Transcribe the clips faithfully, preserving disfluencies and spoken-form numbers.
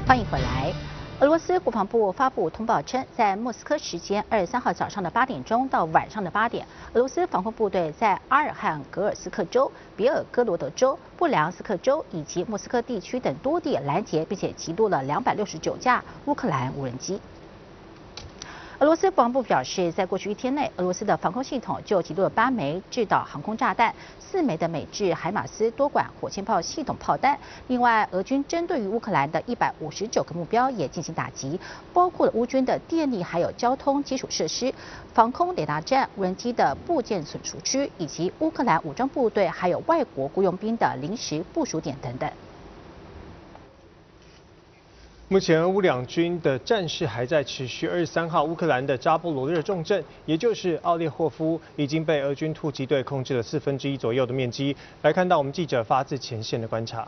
欢迎回来。俄罗斯国防部发布通报称，在莫斯科时间二十三号早上的八点钟到晚上的八点，俄罗斯防空部队在阿尔汉格尔斯克州、别尔哥罗德州、布良斯克州以及莫斯科地区等多地拦截，并且击落了两百六十九架乌克兰无人机。俄罗斯国防部表示，在过去一天内，俄罗斯的防空系统就击落了八枚制导航空炸弹、四枚的美制海马斯多管火箭炮系统炮弹。另外，俄军针对于乌克兰的一百五十九个目标也进行打击，包括了乌军的电力还有交通基础设施、防空雷达站、无人机的部件存储区，以及乌克兰武装部队还有外国雇佣兵的临时部署点等等。 目前，俄乌两军的战事还在持续。二十三号，乌克兰的扎波罗热重镇，也就是奥列霍夫，已经被俄军突击队控制了四分之一左右的面积。来看到我们记者发自前线的观察。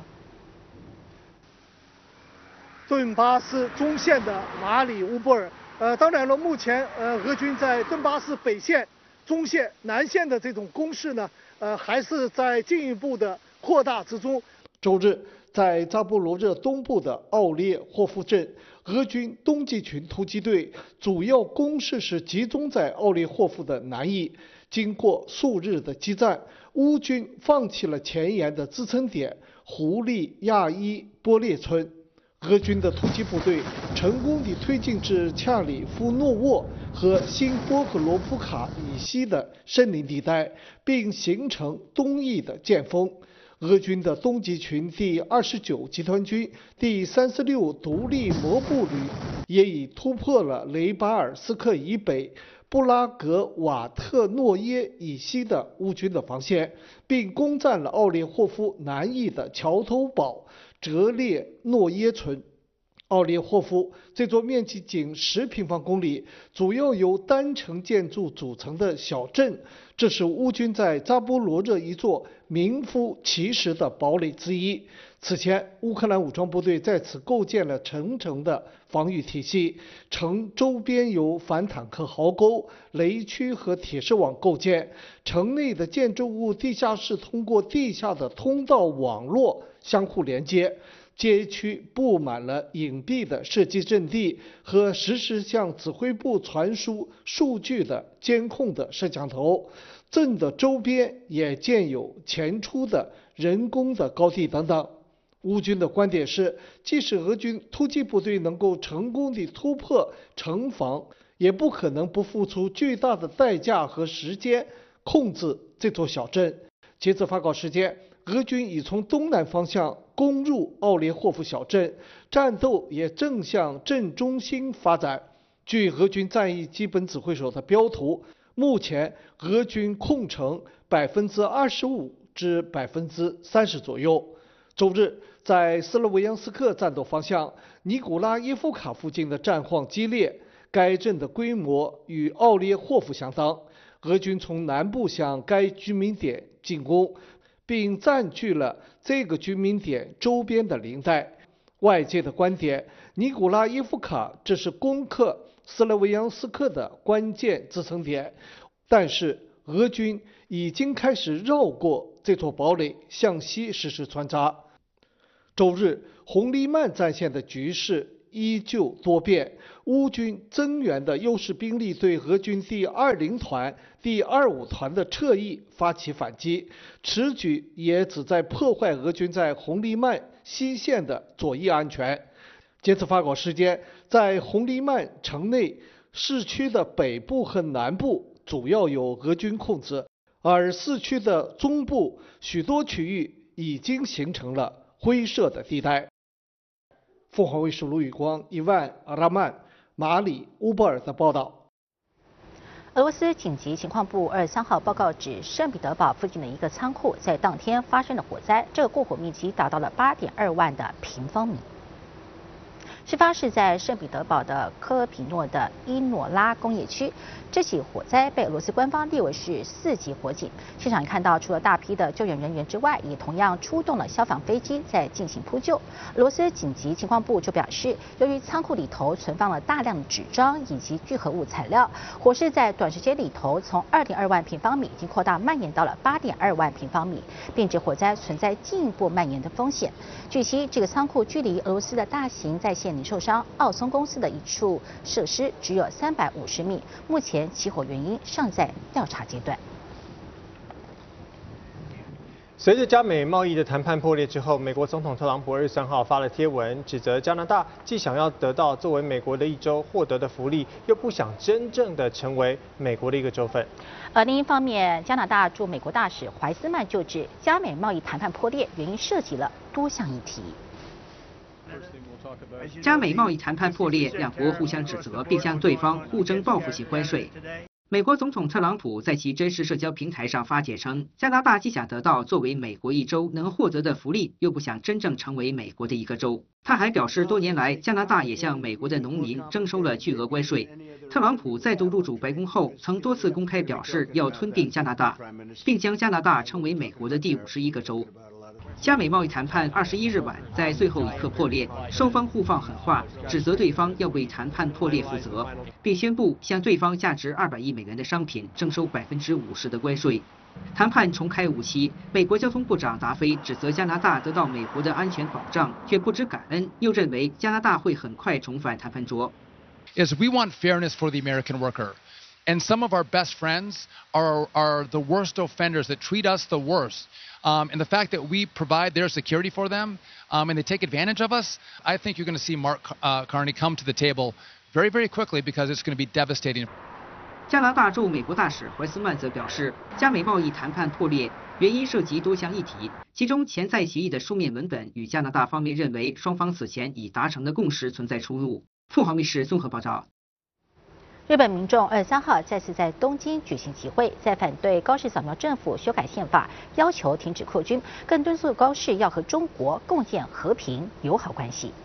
顿巴斯中线的马里乌波尔，呃，当然了，目前呃，俄军在顿巴斯北线、中线、南线的这种攻势呢，呃，还是在进一步的扩大之中。周日，在扎波罗热东部的奥列霍夫镇，俄军东季群突击队主要攻势是集中在奥列霍夫的南翼。经过数日的激战，乌军放弃了前沿的支撑点胡利亚伊波列村。俄军的突击部队成功地推进至恰里夫诺沃和新波克罗夫卡以西的森林地带，并形成东翼的剑锋。俄军的东集群第二十九集团军第三十六独立摩步旅也已突破了雷巴尔斯克以北、布拉格瓦特诺耶以西的乌军的防线，并攻占了奥列霍夫南翼的桥头堡哲列诺耶村。奥列霍夫这座面积仅十平方公里、主要由单层建筑组成的小镇，这是乌军在扎波罗热一座名副其实的堡垒之一。此前，乌克兰武装部队在此构建了层层的防御体系，城周边由反坦克壕沟、雷区和铁丝网构建，城内的建筑物地下室通过地下的通道网络相互连接。街区布满了隐蔽的射击阵地和实时向指挥部传输数据的监控的摄像头，镇的周边也建有前出的人工的高地等等。乌军的观点是，即使俄军突击部队能够成功地突破城防，也不可能不付出巨大的代价和时间控制这座小镇。截至发稿时间，俄军已从东南方向攻入奥列霍夫小镇，战斗也正向镇中心发展。据俄军战役基本指挥所的标图，目前俄军控城百分之二十五至百分之三十左右。周日，在斯洛维扬斯克战斗方向，尼古拉耶夫卡附近的战况激烈，该镇的规模与奥列霍夫相当。俄军从南部向该居民点进攻，并占据了这个居民点周边的林带。外界的观点，尼古拉耶夫卡这是攻克斯洛维扬斯克的关键支撑点，但是俄军已经开始绕过这座堡垒，向西实施穿插。周日，红利曼战线的局势依旧多变，乌军增援的优势兵力对俄军第二零团、第二五团的侧翼发起反击，此举也旨在破坏俄军在红利曼西线的左翼安全。截至发稿时间，在红利曼城内，市区的北部和南部主要由俄军控制，而市区的中部许多区域已经形成了灰色的地带。凤凰卫视卢宇光、伊万·阿拉曼、马里乌波尔的报道。 俄罗斯紧急情况部二十三号报告指，圣彼得堡附近的一个仓库在当天发生了火灾，这个过火面积达到了八点二万的平方米。 事发是在圣彼得堡的科尔皮诺的伊诺拉工业区。这起火灾被俄罗斯官方列为是四级火警。现场看到，除了大批的救援人员之外，也同样出动了消防飞机在进行扑救。俄罗斯紧急情况部就表示，由于仓库里头存放了大量的纸张以及聚合物材料，火势在短时间里头从二点二万平方米已经扩大蔓延到了八点二万平方米，并指火灾存在进一步蔓延的风险。据悉，这个仓库距离俄罗斯的大型在线零售商奥松公司的一处设施只有三百五十米，目前起火原因尚在调查阶段。 随着加美贸易的谈判破裂之后，美国总统特朗普二十三号发了贴文，指责加拿大既想要得到作为美国的一州获得的福利，又不想真正的成为美国的一个州份。 而另一方面，加拿大驻美国大使怀斯曼就指，加美贸易谈判破裂原因涉及了多项议题。 加美贸易谈判破裂，两国互相指责，并向对方互征报复性关税。美国总统特朗普在其真实社交平台上发帖称，加拿大既想得到作为美国一州能获得的福利，又不想真正成为美国的一个州。他还表示，多年来加拿大也向美国的农民征收了巨额关税。特朗普再度入主白宫后，曾多次公开表示要吞并加拿大，并将加拿大称为美国的第五十一个州。加美贸易谈判二十一日晚在最后一刻破裂，双方互放狠话，指责对方要为谈判破裂负责，并宣布向对方价值二百亿美元的商品征收百分之五十的关税。谈判重开五期，美国交通部长达菲指责加拿大得到美国的安全保障，却不知感恩，又认为加拿大会很快重返谈判桌。 Is we want fairness for the American worker. And some of our best friends are, are the worst offenders that treat us the worst. Um, and the fact that we provide their security for them um, and they take advantage of us, I think you're going to see Mark uh, Carney come to the table very, very quickly because it's going to be devastating. 加拿大驻美国大使怀斯曼则表示，加美贸易谈判破裂原因涉及多项议题，其中潜在协议的书面文本与加拿大方面认为双方此前已达成的共识存在出入。凤凰卫视综合报道。 日本民众二十三号再次在东京举行集会，在反对高市早苗政府修改宪法，要求停止扩军，更敦促高市要和中国共建和平友好关系。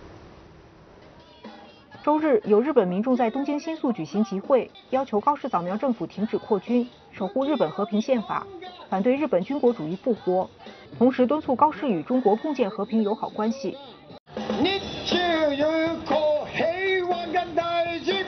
周日，有日本民众在东京新宿举行集会，要求高市早苗政府停止扩军，守护日本和平宪法，反对日本军国主义复活，同时敦促高市与中国共建和平友好关系。日中友好平和が大事。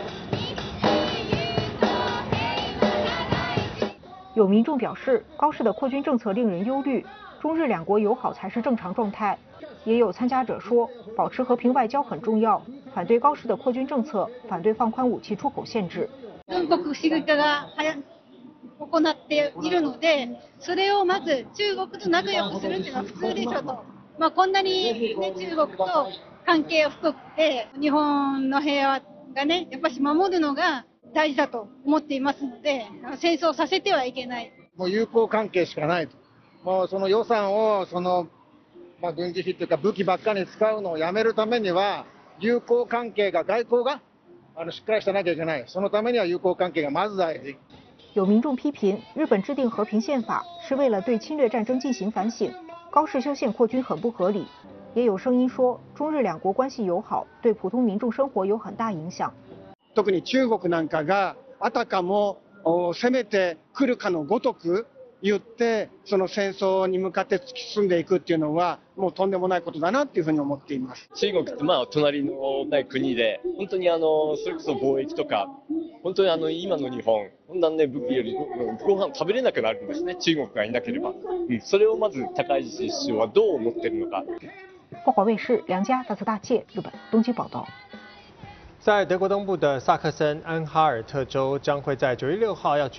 有民众表示，高市的扩军政策令人忧虑，中日两国友好才是正常状態。也有参加者说，保持和平外交很重要，反对高市的扩军政策，反对放宽武器出口限制。軍国主義化が行っているので、それをまず中国と仲良くするっていうのは普通でしょと。まあこんなにね中国と関係を深くて、日本の平和がねやっぱり守るのが大事だと思っていますので、戦争させてはいけない。もう友好関係しかないと。もうその予算をそのまあ軍事費というか武器ばっかり使うのをやめるためには、友好関係が外交があのしっかりしてなきゃいけない。そのためには友好関係がまず大事。有民众批评日本制定和平宪法是为了对侵略战争进行反省，高市修宪扩军很不合理。也有声音说，中日两国关系友好对普通民众生活有很大影响。特に中国なんかがあたかも攻めてくるかのごとく言ってその戦争に向かって突き進んでいくっていうのはもうとんでもないことだなっていうふうに思っています。中国ってまあ隣のない国で本当にあのそれこそ貿易とか本当にあの今の日本こんなね武器よりご飯食べれなくなるんですね。中国がいなければ、うん、それをまず高市首相はどう思ってるのか。凤凰卫视梁家大泽大介日本东京报道。 在德国东部的萨克森安哈尔特州将会在九月六号要举